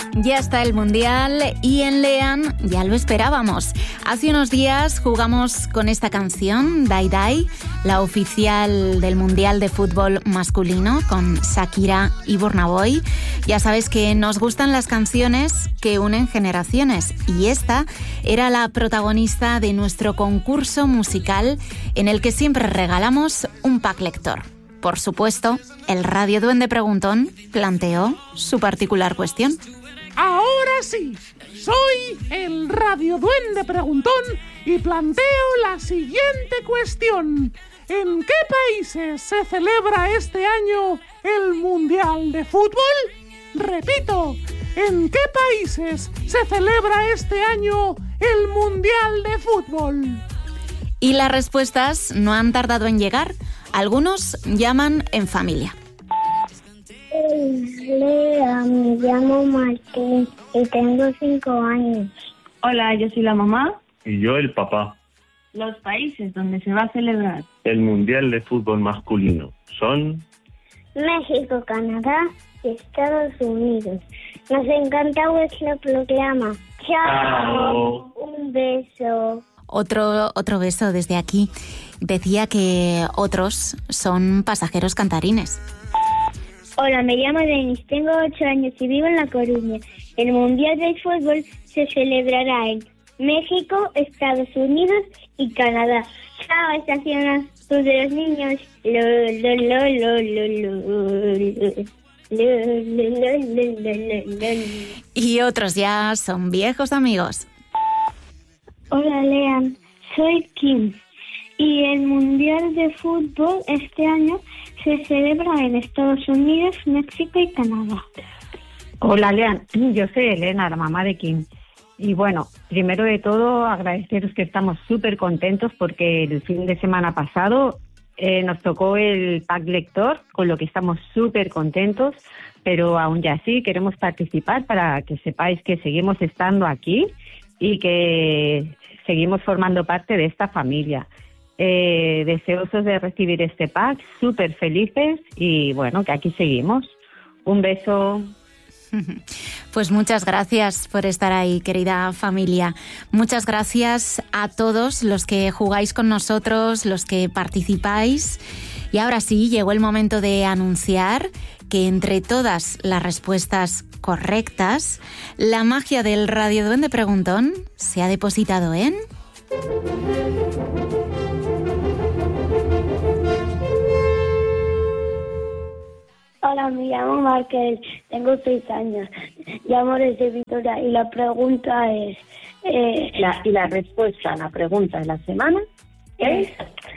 Ya está el Mundial y en Lean ya lo esperábamos. Hace unos días jugamos con esta canción, Dai Dai, la oficial del Mundial de Fútbol masculino, con Shakira y Burna Boy. Ya sabes que nos gustan las canciones que unen generaciones y esta era la protagonista de nuestro concurso musical en el que siempre regalamos un pack lector. Por supuesto, el Radio Duende Preguntón planteó su particular cuestión. Ahora sí, soy el Radio Duende Preguntón y planteo la siguiente cuestión. ¿En qué países se celebra este año el Mundial de Fútbol? Repito, ¿en qué países se celebra este año el Mundial de Fútbol? Y las respuestas no han tardado en llegar. Algunos llaman en familia. Lea, me llamo Martín y tengo 5 años. Hola, yo soy la mamá. Y yo el papá. Los países donde se va a celebrar el Mundial de Fútbol masculino son México, Canadá y Estados Unidos. Nos encanta vuestro programa. ¡Chao! Un beso. Otro beso desde aquí. Decía que otros son pasajeros cantarines. Hola, me llamo Denis, tengo 8 años y vivo en La Coruña. El Mundial de Fútbol se celebrará en México, Estados Unidos y Canadá. Chao, Estación Azul de los Niños. Y otros ya son viejos amigos. Hola, Lean, soy Kim. Y el Mundial de Fútbol este año se celebra en Estados Unidos, México y Canadá. Hola, Lean. Yo soy Elena, la mamá de Kim. Y bueno, primero de todo, agradeceros que estamos súper contentos porque el fin de semana pasado nos tocó el pack lector, con lo que estamos súper contentos, pero aún ya así queremos participar para que sepáis que seguimos estando aquí y que seguimos formando parte de esta familia. Deseosos de recibir este pack, súper felices y bueno, que aquí seguimos. Un beso. Pues muchas gracias por estar ahí, querida familia. Muchas gracias a todos los que jugáis con nosotros, los que participáis. Y ahora sí, llegó el momento de anunciar que entre todas las respuestas correctas, la magia del Radio Duende Preguntón se ha depositado en... Hola, me llamo Markel, tengo 6 años, llamo desde Vitoria y la pregunta es... La respuesta a la pregunta de la semana es...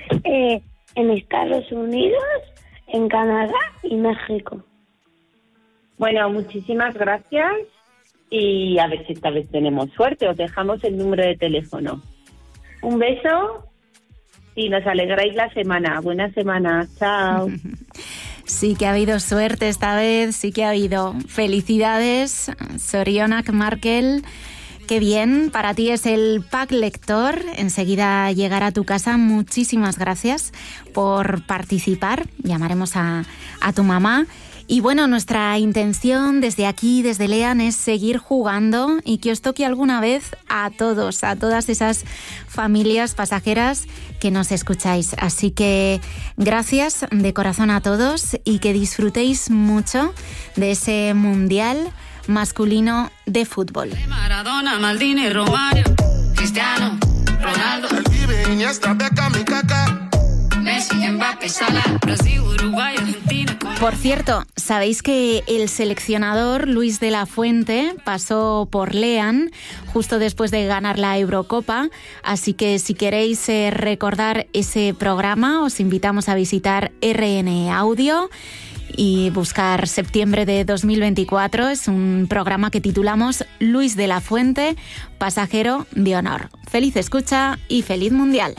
en Estados Unidos, en Canadá y México. Bueno, muchísimas gracias y a ver si esta vez tenemos suerte. Os dejamos el número de teléfono. Un beso y nos alegráis la semana. Buena semana. Chao. Sí que ha habido suerte esta vez, sí que ha habido. Felicidades, Sorionak Markel. Qué bien, para ti es el pack lector. Enseguida llegará a tu casa. Muchísimas gracias por participar. Llamaremos a tu mamá. Y bueno, nuestra intención desde aquí, desde Lean, es seguir jugando y que os toque alguna vez a todos, a todas esas familias pasajeras que nos escucháis. Así que gracias de corazón a todos y que disfrutéis mucho de ese Mundial masculino de fútbol. Maradona, Maldini, Romario, Cristiano, Ronaldo, Iniesta, Beckham, Kaká, Messi, Mbappé, Salah, Brasil, Uruguay, Argentina. Por cierto, ¿sabéis que el seleccionador Luis de la Fuente pasó por Lean justo después de ganar la Eurocopa? Así que si queréis recordar ese programa, os invitamos a visitar RN Audio y buscar septiembre de 2024. Es un programa que titulamos Luis de la Fuente, pasajero de honor. Feliz escucha y feliz Mundial.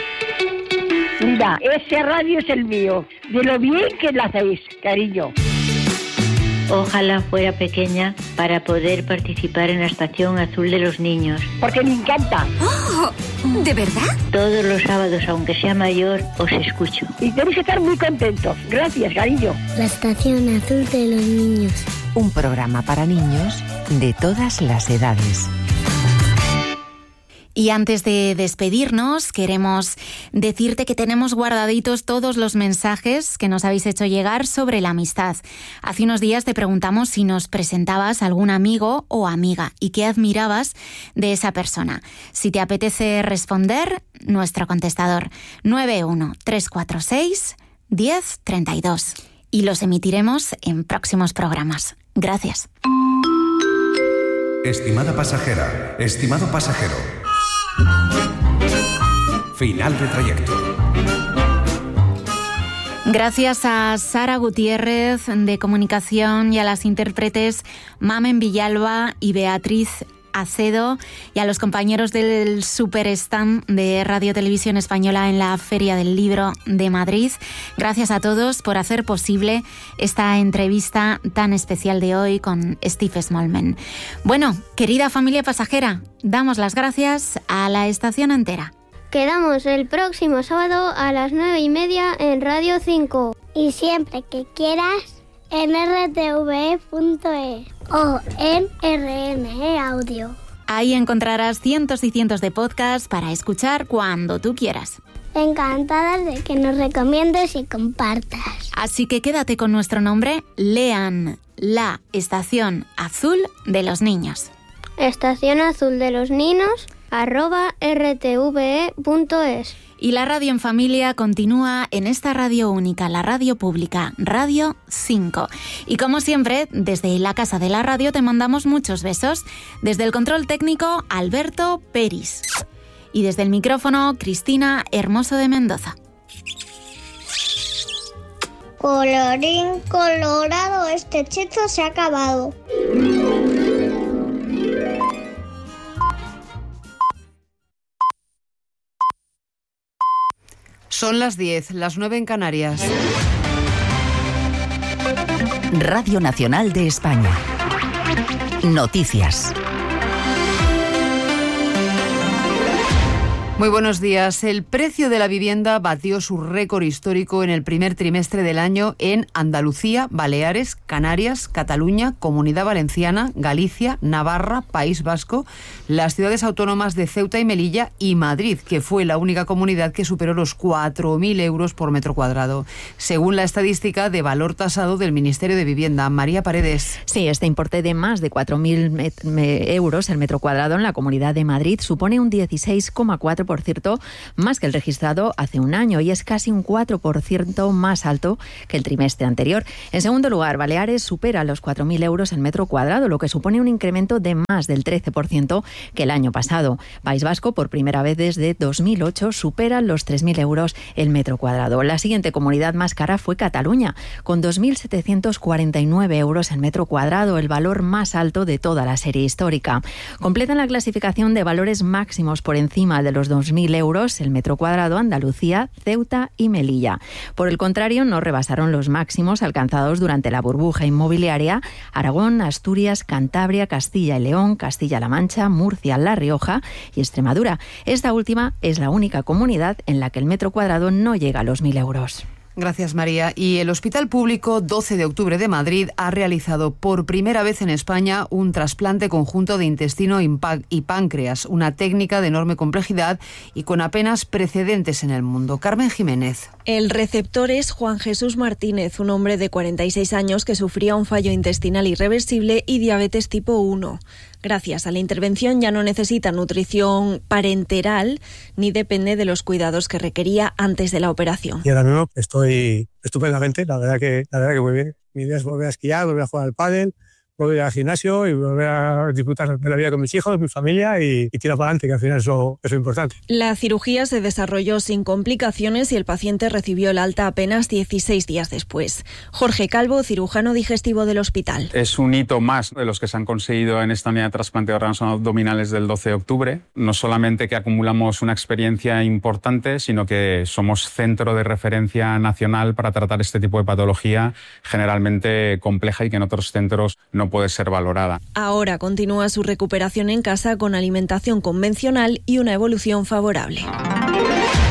Mira, ese radio es el mío, de lo bien que lo hacéis, cariño. Ojalá fuera pequeña para poder participar en la Estación Azul de los Niños. Porque me encanta. ¡Oh! ¿De verdad? Todos los sábados, aunque sea mayor, os escucho. Y tenéis que estar muy contentos. Gracias, cariño. La Estación Azul de los Niños. un programa para niños de todas las edades. Y antes de despedirnos, queremos decirte que tenemos guardaditos todos los mensajes que nos habéis hecho llegar sobre la amistad. Hace unos días te preguntamos si nos presentabas a algún amigo o amiga y qué admirabas de esa persona. Si te apetece responder, nuestro contestador 913461032. Y los emitiremos en próximos programas. Gracias. Estimada pasajera, estimado pasajero. Final de trayecto. Gracias a Sara Gutiérrez de Comunicación y a las intérpretes Mamen Villalba y Beatriz Acedo y a los compañeros del Super Stand de Radio Televisión Española en la Feria del Libro de Madrid. Gracias a todos por hacer posible esta entrevista tan especial de hoy con Steve Smallman. Bueno, querida familia pasajera, damos las gracias a la estación entera. Quedamos el próximo sábado a las 9:30 en Radio 5. Y siempre que quieras en rtve.es o en RNE Audio. Ahí encontrarás cientos y cientos de podcasts para escuchar cuando tú quieras. Encantadas de que nos recomiendes y compartas. Así que quédate con nuestro nombre, lean la Estación Azul de los Niños. Estación Azul de los Niños @rtve.es. Y la radio en familia continúa en esta radio única, la radio pública, Radio 5. Y como siempre, desde la Casa de la Radio te mandamos muchos besos. Desde el control técnico, Alberto Peris. Y desde el micrófono, Cristina Hermoso de Mendoza. Colorín colorado, este hechizo se ha acabado. Son las 10, las 9 en Canarias. Radio Nacional de España. Noticias. Muy buenos días. El precio de la vivienda batió su récord histórico en el primer trimestre del año en Andalucía, Baleares, Canarias, Cataluña, Comunidad Valenciana, Galicia, Navarra, País Vasco, las ciudades autónomas de Ceuta y Melilla y Madrid, que fue la única comunidad que superó los 4.000 euros por metro cuadrado, según la estadística de valor tasado del Ministerio de Vivienda. María Paredes. Sí, este importe de más de 4.000 euros el metro cuadrado en la Comunidad de Madrid supone un 16,4% más que el registrado hace un año y es casi un 4% más alto que el trimestre anterior. En segundo lugar, Baleares supera los 4.000 euros el metro cuadrado, lo que supone un incremento de más del 13% que el año pasado. País Vasco, por primera vez desde 2008, supera los 3.000 euros el metro cuadrado. La siguiente comunidad más cara fue Cataluña, con 2.749 euros el metro cuadrado, el valor más alto de toda la serie histórica. Completan la clasificación de valores máximos por encima de los 2.000 euros el metro cuadrado Andalucía, Ceuta y Melilla. Por el contrario, no rebasaron los máximos alcanzados durante la burbuja inmobiliaria Aragón, Asturias, Cantabria, Castilla y León, Castilla-La Mancha, Murcia, La Rioja y Extremadura. Esta última es la única comunidad en la que el metro cuadrado no llega a los 1.000 euros. Gracias, María. Y el Hospital Público 12 de Octubre de Madrid ha realizado por primera vez en España un trasplante conjunto de intestino y páncreas, una técnica de enorme complejidad y con apenas precedentes en el mundo. Carmen Jiménez. El receptor es Juan Jesús Martínez, un hombre de 46 años que sufría un fallo intestinal irreversible y diabetes tipo 1. Gracias a la intervención ya no necesita nutrición parenteral ni depende de los cuidados que requería antes de la operación. Y ahora mismo estoy estupendamente, la verdad que muy bien. Mi idea es volver a esquiar, volver a jugar al pádel, volver al gimnasio y volver a disfrutar de la vida con mis hijos, mi familia y tirar para adelante, que al final eso es importante. La cirugía se desarrolló sin complicaciones y el paciente recibió el alta apenas 16 días después. Jorge Calvo, cirujano digestivo del hospital. Es un hito más de los que se han conseguido en esta unidad de trasplante de órganos abdominales del 12 de octubre. No solamente que acumulamos una experiencia importante, sino que somos centro de referencia nacional para tratar este tipo de patología generalmente compleja y que en otros centros no puede ser valorada. Ahora continúa su recuperación en casa con alimentación convencional y una evolución favorable.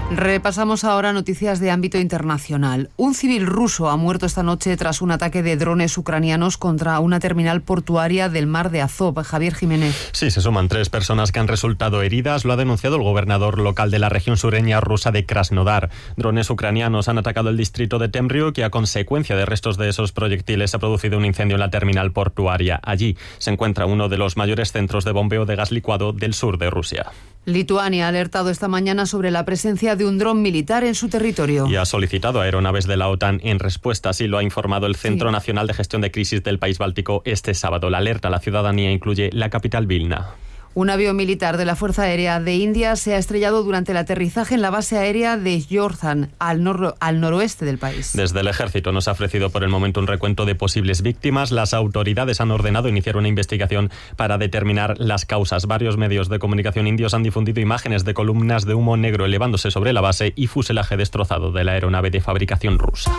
Repasamos ahora noticias de ámbito internacional. Un civil ruso ha muerto esta noche tras un ataque de drones ucranianos contra una terminal portuaria del mar de Azov. Javier Jiménez. Sí, se suman 3 personas que han resultado heridas. Lo ha denunciado el gobernador local de la región sureña rusa de Krasnodar. Drones ucranianos han atacado el distrito de Temriuk y a consecuencia de restos de esos proyectiles se ha producido un incendio en la terminal portuaria. Allí se encuentra uno de los mayores centros de bombeo de gas licuado del sur de Rusia. Lituania ha alertado esta mañana sobre la presencia de un dron militar en su territorio. Y ha solicitado aeronaves de la OTAN en respuesta, así lo ha informado el Centro Nacional de Gestión de Crisis del país báltico este sábado. La alerta a la ciudadanía incluye la capital Vilna. Un avión militar de la Fuerza Aérea de India se ha estrellado durante el aterrizaje en la base aérea de Jordan, al noroeste del país. Desde el ejército nos ha ofrecido por el momento un recuento de posibles víctimas. Las autoridades han ordenado iniciar una investigación para determinar las causas. Varios medios de comunicación indios han difundido imágenes de columnas de humo negro elevándose sobre la base y fuselaje destrozado de la aeronave de fabricación rusa.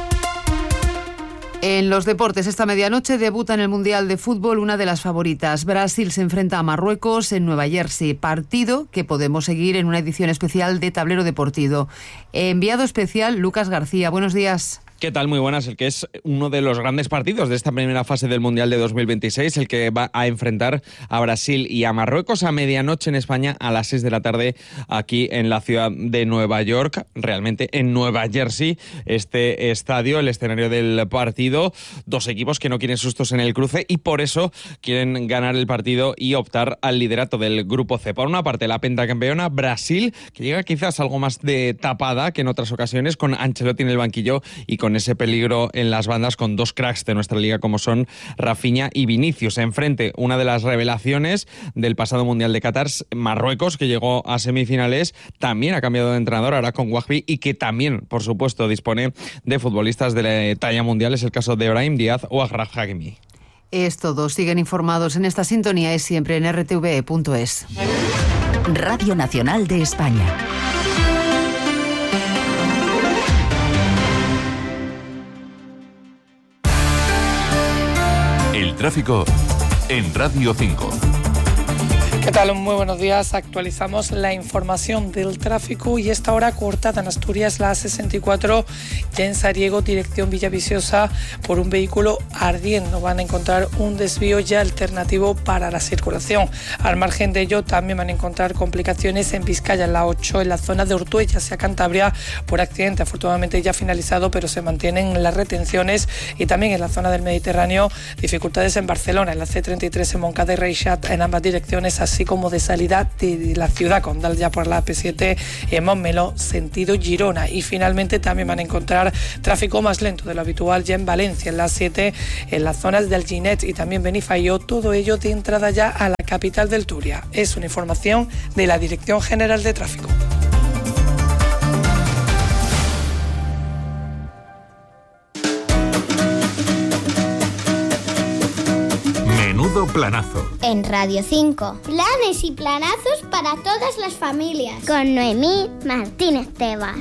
En los deportes, esta medianoche debuta en el Mundial de Fútbol una de las favoritas. Brasil se enfrenta a Marruecos en Nueva Jersey, partido que podemos seguir en una edición especial de Tablero Deportivo. Enviado especial, Lucas García. Buenos días. ¿Qué tal? Muy buenas. El que es uno de los grandes partidos de esta primera fase del Mundial de 2026, el que va a enfrentar a Brasil y a Marruecos a medianoche en España, a las 6 de la tarde aquí en la ciudad de Nueva York, realmente en Nueva Jersey, este estadio, el escenario del partido. 2 equipos que no quieren sustos en el cruce y por eso quieren ganar el partido y optar al liderato del Grupo C. Por una parte, la pentacampeona Brasil, que llega quizás algo más de tapada que en otras ocasiones, con Ancelotti en el banquillo y con ese peligro en las bandas, con 2 cracks de nuestra liga como son Rafinha y Vinicius. Enfrente, una de las revelaciones del pasado Mundial de Qatar, Marruecos, que llegó a semifinales, también ha cambiado de entrenador, ahora con Wahbi, y que también, por supuesto, dispone de futbolistas de la talla mundial. Es el caso de Brahim Díaz o Achraf Hakimi. Es todo. Siguen informados en esta sintonía, es siempre en rtve.es. Radio Nacional de España. El tráfico en Radio 5. ¿Qué tal? Muy buenos días. Actualizamos la información del tráfico y esta hora cortada en Asturias la A64 ya en Sariego, dirección Villaviciosa, por un vehículo ardiendo. Van a encontrar un desvío ya alternativo para la circulación. Al margen de ello, también van a encontrar complicaciones en Vizcaya, en la 8, en la zona de Ortuella, hacia Cantabria, por accidente. Afortunadamente ya finalizado, pero se mantienen las retenciones, y también en la zona del Mediterráneo, dificultades en Barcelona, en la C33 en Montcada y Reixat, en ambas direcciones, así como de salida de la ciudad condal ya por la AP7 en Montmeló, sentido Girona. Y finalmente también van a encontrar tráfico más lento de lo habitual ya en Valencia, en la 7, en las zonas del Ginet y también Benifayó, todo ello de entrada ya a la capital del Turia. Es una información de la Dirección General de Tráfico. Menudo planazo. En Radio 5. Planes y planazos para todas las familias. Con Noemí Martínez Tebas.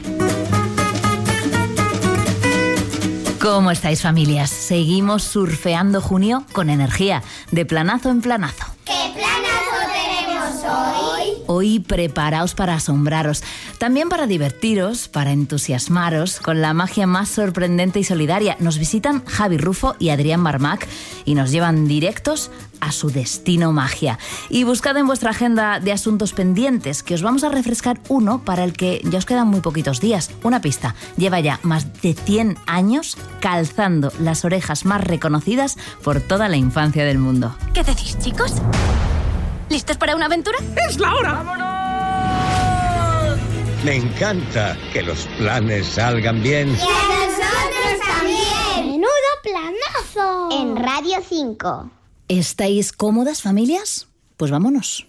¿Cómo estáis, familias? Seguimos surfeando junio con energía, de planazo en planazo. ¿Qué planazo tenemos hoy? Hoy preparaos para asombraros, también para divertiros, para entusiasmaros con la magia más sorprendente y solidaria. Nos visitan Javi Rufo y Adrián Barmac y nos llevan directos a su destino magia. Y buscad en vuestra agenda de asuntos pendientes, que os vamos a refrescar uno para el que ya os quedan muy poquitos días. Una pista: lleva ya más de 100 años calzando las orejas más reconocidas por toda la infancia del mundo. ¿Qué decís, chicos? ¿Listos para una aventura? ¡Es la hora! ¡Vámonos! Me encanta que los planes salgan bien. ¡Y a nosotros también! ¡Menudo planazo! En Radio 5. ¿Estáis cómodas, familias? Pues vámonos.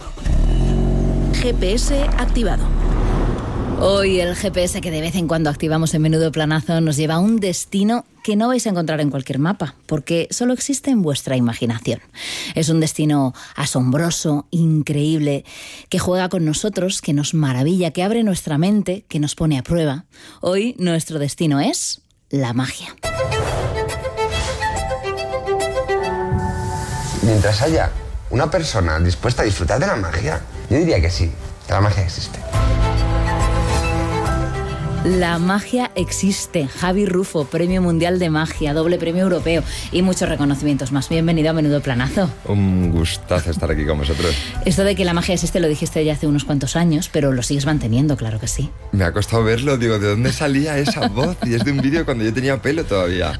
GPS activado. Hoy el GPS que de vez en cuando activamos en Menudo Planazo nos lleva a un destino que no vais a encontrar en cualquier mapa, porque solo existe en vuestra imaginación. Es un destino asombroso, increíble, que juega con nosotros, que nos maravilla, que abre nuestra mente, que nos pone a prueba. Hoy nuestro destino es la magia. Mientras haya una persona dispuesta a disfrutar de la magia, yo diría que sí, que la magia existe. La magia existe. Javi Rufo, Premio Mundial de Magia, doble premio europeo y muchos reconocimientos más. Bienvenido a Menudo Planazo. Un gustazo estar aquí con vosotros. Esto de que la magia existe lo dijiste ya hace unos cuantos años, pero lo sigues manteniendo, claro que sí. Me ha costado verlo, digo, ¿de dónde salía esa voz? Y es de un vídeo cuando yo tenía pelo todavía.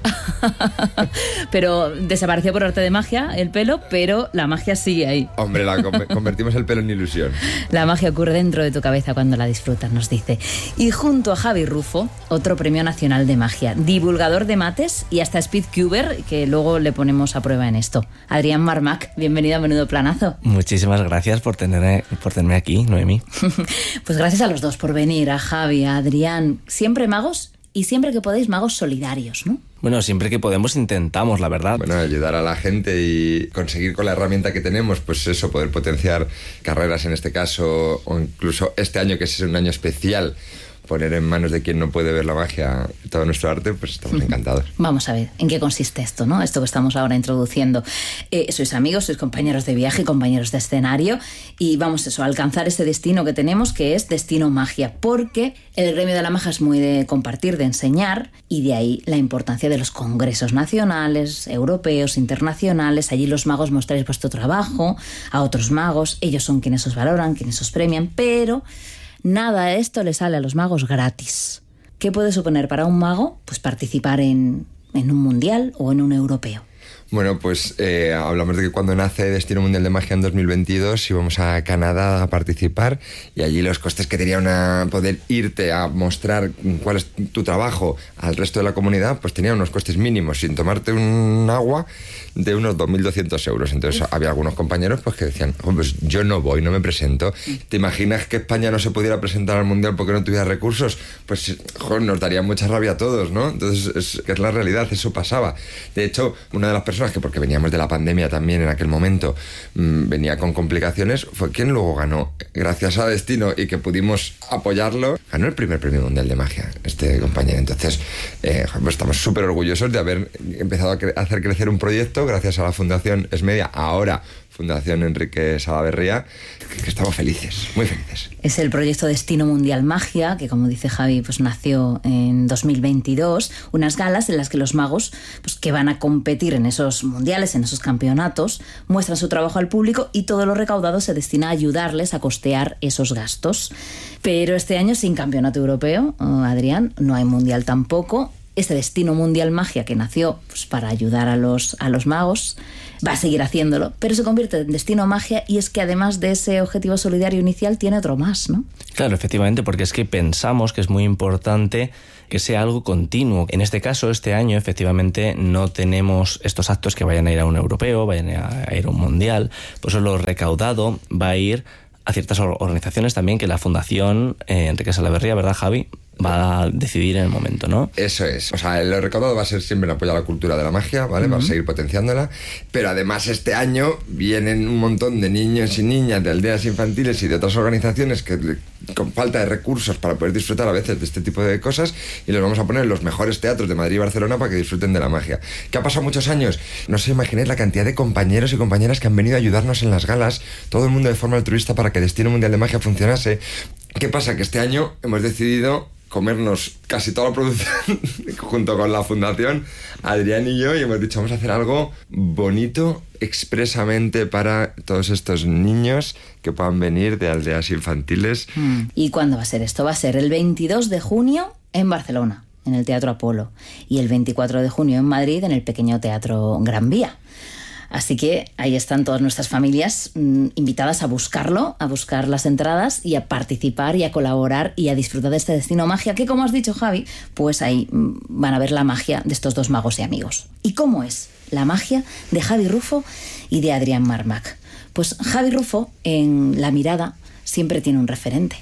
Pero desapareció por arte de magia el pelo, pero la magia sigue ahí. Hombre, convertimos el pelo en ilusión. La magia ocurre dentro de tu cabeza cuando la disfrutas, nos dice. Y junto a Javi Rufo, otro premio nacional de magia, divulgador de mates y hasta speedcuber, que luego le ponemos a prueba en esto. Adrián Marmac, bienvenido a Menudo Planazo. Muchísimas gracias por tenerme aquí, Noemí. Pues gracias a los dos por venir, a Javi, a Adrián. Siempre magos y siempre que podéis magos solidarios, ¿no? Bueno, siempre que podemos intentamos, la verdad. Bueno, ayudar a la gente y conseguir con la herramienta que tenemos, pues eso, poder potenciar carreras en este caso, o incluso este año que es un año especial, poner en manos de quien no puede ver la magia todo nuestro arte, pues estamos encantados. Vamos a ver, ¿en qué consiste esto, no? Esto que estamos ahora introduciendo. Sois amigos, sois compañeros de viaje, compañeros de escenario y vamos a alcanzar ese destino que tenemos, que es Destino Magia, porque el gremio de la magia es muy de compartir, de enseñar, y de ahí la importancia de los congresos nacionales, europeos, internacionales. Allí los magos mostráis vuestro trabajo a otros magos, ellos son quienes os valoran, quienes os premian, pero nada de esto le sale a los magos gratis. ¿Qué puede suponer para un mago? Pues participar en un mundial o en un europeo. Bueno, pues hablamos de que cuando nace Destino Mundial de Magia en 2022 íbamos a Canadá a participar, y allí los costes que tenía poder irte a mostrar cuál es tu trabajo al resto de la comunidad, pues tenía unos costes mínimos, sin tomarte un agua, de unos 2.200 euros. Entonces había algunos compañeros pues que decían, oh, pues yo no voy, no me presento. ¿Te imaginas que España no se pudiera presentar al Mundial porque no tuviera recursos? Pues joder, nos daría mucha rabia a todos, ¿no? Entonces es la realidad, eso pasaba. De hecho, una de las personas que, porque veníamos de la pandemia también en aquel momento, venía con complicaciones, fue quien luego ganó, gracias a Destino y que pudimos apoyarlo, ganó el primer premio mundial de magia, este compañero. Entonces pues estamos súper orgullosos de haber empezado a hacer crecer un proyecto gracias a la Fundación Esmedia, ahora Fundación Enrique Salaverría, que estamos felices, muy felices. Es el proyecto Destino Mundial Magia, que como dice Javi, pues nació en 2022, unas galas en las que los magos, pues que van a competir en esos mundiales, en esos campeonatos, muestran su trabajo al público y todo lo recaudado se destina a ayudarles a costear esos gastos. Pero este año sin campeonato europeo, Adrián, no hay mundial tampoco. Este Destino Mundial Magia, que nació pues para ayudar a los magos, va a seguir haciéndolo, pero se convierte en Destino Magia, y es que además de ese objetivo solidario inicial tiene otro más, ¿no? Claro, efectivamente, porque es que pensamos que es muy importante que sea algo continuo. En este caso, este año, efectivamente, no tenemos estos actos que vayan a ir a un europeo, vayan a ir a un mundial, por eso lo recaudado va a ir a ciertas organizaciones también que la Fundación Enrique Salaverría, ¿verdad, Javi?, va a decidir en el momento, ¿no? Eso es. O sea, lo recaudado va a ser siempre en apoyo a la cultura de la magia, ¿vale? Va a seguir potenciándola. Pero además este año vienen un montón de niños y niñas de aldeas infantiles y de otras organizaciones que con falta de recursos para poder disfrutar a veces de este tipo de cosas, y los vamos a poner en los mejores teatros de Madrid y Barcelona para que disfruten de la magia. ¿Qué ha pasado muchos años? No os imagináis la cantidad de compañeros y compañeras que han venido a ayudarnos en las galas, todo el mundo de forma altruista para que Destino Mundial de Magia funcionase. ¿Qué pasa? Que este año hemos decidido comernos casi toda la producción junto con la Fundación, Adrián y yo, y hemos dicho, vamos a hacer algo bonito expresamente para todos estos niños que puedan venir de aldeas infantiles. ¿Y cuándo va a ser esto? Va a ser el 22 de junio en Barcelona, en el Teatro Apolo, y el 24 de junio en Madrid, en el pequeño Teatro Gran Vía. Así que ahí están todas nuestras familias invitadas a buscarlo, a buscar las entradas y a participar y a colaborar y a disfrutar de este Destino Magia, que, como has dicho, Javi, pues ahí van a ver la magia de estos dos magos y amigos. ¿Y cómo es la magia de Javi Rufo y de Adrián Marmac? Pues Javi Rufo, en La Mirada, siempre tiene un referente.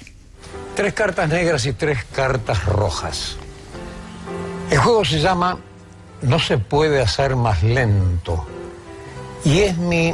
3 cartas negras y 3 cartas rojas. El juego se llama No se puede hacer más lento. Y es mi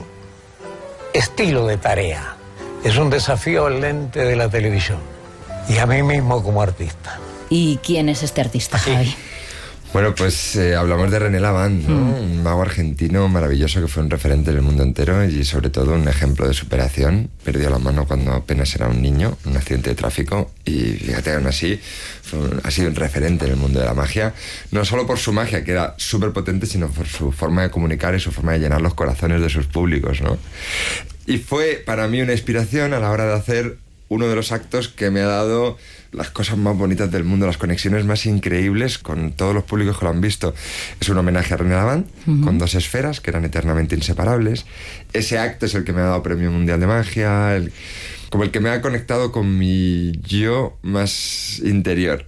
estilo de tarea. Es un desafío al lente de la televisión. Y a mí mismo como artista. ¿Y quién es este artista, Javi? Bueno, pues hablamos de René Lavand, ¿no? Un mago argentino maravilloso que fue un referente en el mundo entero y sobre todo un ejemplo de superación. Perdió la mano cuando apenas era un niño, en un accidente de tráfico, y fíjate, aún así ha sido un referente en el mundo de la magia, no solo por su magia, que era súper potente, sino por su forma de comunicar y su forma de llenar los corazones de sus públicos, ¿no? Y fue para mí una inspiración a la hora de hacer uno de los actos que me ha dado las cosas más bonitas del mundo, las conexiones más increíbles con todos los públicos que lo han visto. Es un homenaje a René Lavand, con 2 esferas que eran eternamente inseparables. Ese acto es el que me ha dado Premio Mundial de Magia, como el que me ha conectado con mi yo más interior.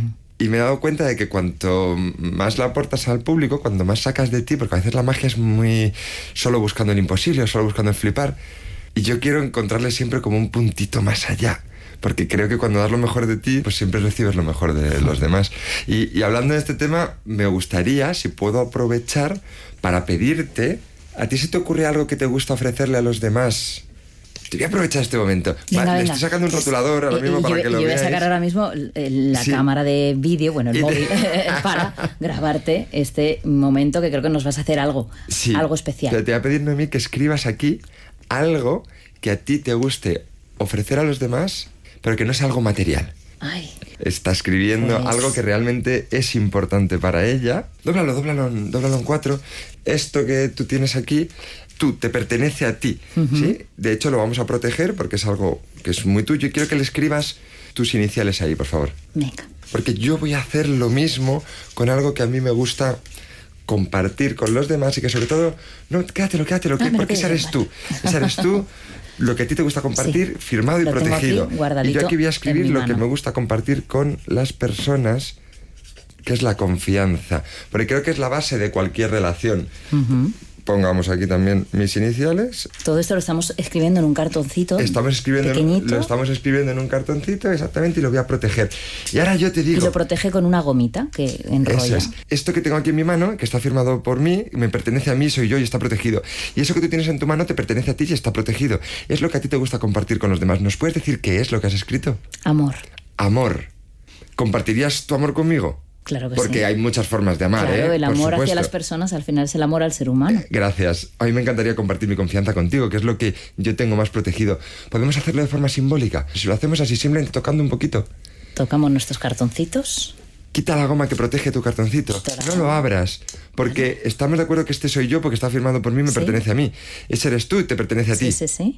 Y me he dado cuenta de que cuanto más la aportas al público, cuanto más sacas de ti, porque a veces la magia es muy solo buscando el imposible, solo buscando el flipar, y yo quiero encontrarle siempre como un puntito más allá, porque creo que cuando das lo mejor de ti, pues siempre recibes lo mejor de los demás. Y hablando de este tema, me gustaría, si puedo aprovechar, para pedirte, ¿a ti se te ocurre algo que te gusta ofrecerle a los demás? Te voy a aprovechar este momento. Venga. Le estoy sacando un rotulador ahora mismo para que lo veáis. Yo voy a sacar ahora mismo la cámara de vídeo, el móvil, para grabarte este momento que creo que nos vas a hacer algo especial. Pero te voy a pedir, Noemí, que escribas aquí algo que a ti te guste ofrecer a los demás, pero que no sea algo material. Ay. Está escribiendo algo que realmente es importante para ella. Dóblalo en 4. Esto que tú tienes aquí, te pertenece a ti, ¿sí? De hecho, lo vamos a proteger porque es algo que es muy tuyo y quiero que le escribas tus iniciales ahí, por favor. Venga. Porque yo voy a hacer lo mismo con algo que a mí me gusta compartir con los demás y que sobre todo, no, quédatelo, porque esa eres tú. Esa eres tú, lo que a ti te gusta compartir, firmado y protegido. Y yo aquí voy a escribir lo que me gusta compartir con las personas, que es la confianza. Porque creo que es la base de cualquier relación. Pongamos aquí también mis iniciales. Todo esto lo estamos escribiendo en un cartoncito. Lo estamos escribiendo en un cartoncito, exactamente, y lo voy a proteger. Y ahora yo te digo... Y lo protege con una gomita que enrolla. Eso es. Esto que tengo aquí en mi mano, que está firmado por mí, me pertenece a mí, soy yo y está protegido. Y eso que tú tienes en tu mano te pertenece a ti y está protegido. Es lo que a ti te gusta compartir con los demás. ¿Nos puedes decir qué es lo que has escrito? Amor. Amor. ¿Compartirías tu amor conmigo? Claro que porque hay muchas formas de amar, claro, el amor hacia las personas al final es el amor al ser humano. Gracias. A mí me encantaría compartir mi confianza contigo, que es lo que yo tengo más protegido. Podemos hacerlo de forma simbólica. Si lo hacemos así, simplemente tocando un poquito. Tocamos nuestros cartoncitos. Quita la goma que protege tu cartoncito. No lo abras, porque estamos de acuerdo que este soy yo, porque está firmado por mí, me pertenece a mí. Ese eres tú y te pertenece a ti. Sí.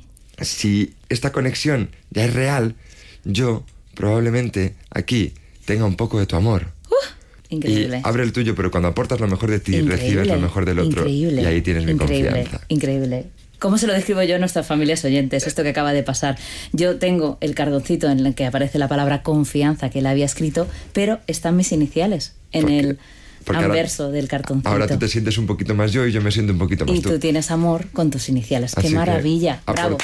Si esta conexión ya es real, yo probablemente aquí tenga un poco de tu amor. Increíble. Y abre el tuyo, pero cuando aportas lo mejor de ti, recibes lo mejor del otro. Increíble. Y ahí tienes mi confianza. Increíble. ¿Cómo se lo describo yo a nuestras familias oyentes? Esto que acaba de pasar. Yo tengo el cartoncito en el que aparece la palabra confianza que él había escrito, pero están mis iniciales en el anverso del cartoncito. Ahora tú te sientes un poquito más yo y yo me siento un poquito más tú. Y tú tienes amor con tus iniciales. ¡Qué maravilla! ¡Bravo!